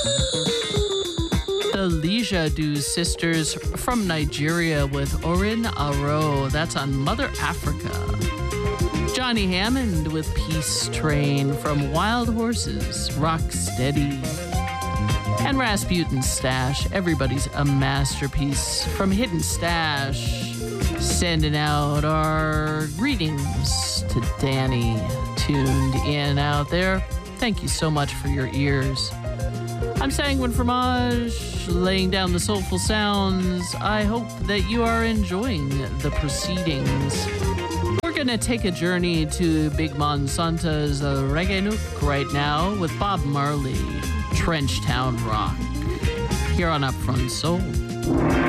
The Leisha Du sisters from Nigeria with Orin Aro. That's on Mother Africa. Johnny Hammond with Peace Train from Wild Horses, Rock Steady. And Rasputin Stash, everybody's a masterpiece from Hidden Stash. Sending out our greetings to Danny, tuned in out there. Thank you so much for your ears. I'm Sanguine Fromage, laying down the soulful sounds. I hope that you are enjoying the proceedings. We're going to take a journey to Big Monsanto's Reggae Nook right now with Bob Marley, Trenchtown Rock, here on Upfront Soul.